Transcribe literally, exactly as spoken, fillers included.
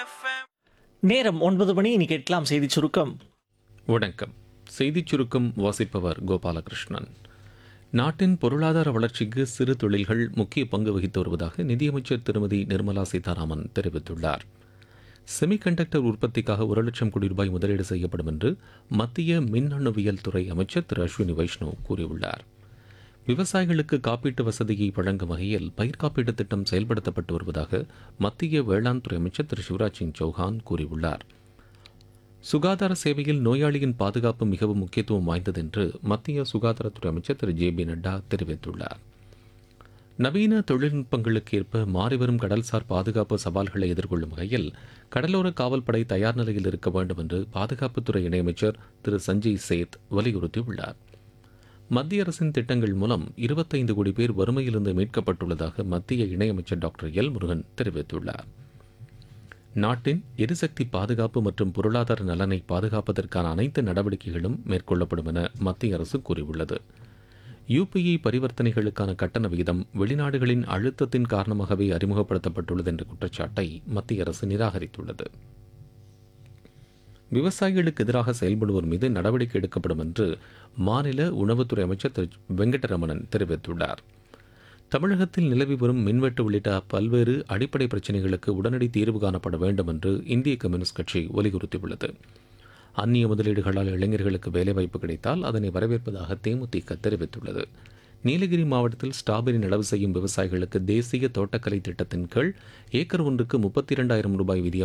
நேரம் ஒன்பது மணி. இனி கேட்கலாம் செய்தி சுருக்கம். வணக்கம். செய்திச் சுருக்கம் வாசிப்பவர் கோபாலகிருஷ்ணன். நாட்டின் பொருளாதார வளர்ச்சிக்கு சிறு தொழில்கள் முக்கிய பங்கு வகித்து வருவதாக நிதியமைச்சர் திருமதி நிர்மலா சீதாராமன் தெரிவித்துள்ளார். செமிகண்டக்டர் உற்பத்திக்காக ஒரு லட்சம் கோடி ரூபாய் முதலீடு செய்யப்படும் என்று மத்திய மின்னணுவியல் துறை அமைச்சர் திரு அஸ்வினி வைஷ்ணவ் கூறியுள்ளார். விவசாயிகளுக்கு காப்பீட்டு வசதியை வழங்கும் வகையில் பயிர் காப்பீட்டுத் திட்டம் செயல்படுத்தப்பட்டு வருவதாக மத்திய வேளாண் துறை அமைச்சர் திரு சிவராஜ் சிங் சௌஹான் கூறியுள்ளார். சுகாதார சேவையில் நோயாளியின் பாதுகாப்பு மிகவும் முக்கியத்துவம் வாய்ந்தது என்று மத்திய சுகாதாரத்துறை அமைச்சர் திரு ஜே பி நட்டா தெரிவித்துள்ளார். நவீன தொழில்நுட்பங்களுக்கு ஏற்ப மாறிவரும் கடல்சார் பாதுகாப்பு சவால்களை எதிர்கொள்ளும் வகையில் கடலோர காவல்படை தயார் நிலையில் இருக்க வேண்டும் என்று பாதுகாப்புத்துறை இணையமைச்சர் திரு சஞ்சய் சேத் வலியுறுத்தியுள்ளார். மத்திய அரசின் திட்டங்கள் மூலம் இருபத்தைந்து கோடி பேர் வறுமையிலிருந்து மீட்கப்பட்டுள்ளதாக மத்திய இணையமைச்சர் டாக்டர் எல் முருகன் தெரிவித்துள்ளார். நாட்டின் எரிசக்தி பாதுகாப்பு மற்றும் பொருளாதார நலனை பாதுகாப்பதற்கான அனைத்து நடவடிக்கைகளும் மேற்கொள்ளப்படும் என மத்திய அரசு கூறியுள்ளது. யுபிஐ பரிவர்த்தனைகளுக்கான கட்டண விகிதம் வெளிநாடுகளின் அழுத்தத்தின் காரணமாகவே அறிமுகப்படுத்தப்பட்டுள்ளது என்ற குற்றச்சாட்டை மத்திய அரசு நிராகரித்துள்ளது. விவசாயிகளுக்கு எதிராக செயல்படுவோர் மீது நடவடிக்கை எடுக்கப்படும் என்று மாநில உணவுத்துறை அமைச்சர் திரு வெங்கடரமணன் தெரிவித்துள்ளார். தமிழகத்தில் நிலவி வரும் மின்வெட்டு உள்ளிட்ட பல்வேறு அடிப்படை பிரச்சினைகளுக்கு உடனடி தீர்வு காணப்பட வேண்டும் என்று இந்திய கம்யூனிஸ்ட் கட்சி வலியுறுத்தியுள்ளது. அந்நிய முதலீடுகளால் இளைஞர்களுக்கு வேலைவாய்ப்பு கிடைத்தால் அதனை வரவேற்பதாக தேமுதிக தெரிவித்துள்ளது. நீலகிரி மாவட்டத்தில் ஸ்ட்ராபெரி நடவு செய்யும் விவசாயிகளுக்கு தேசிய தோட்டக்கலை திட்டத்தின் கீழ் ஏக்கர் ஒன்றுக்கு முப்பத்தி இரண்டாயிரம் ரூபாய் வீதம்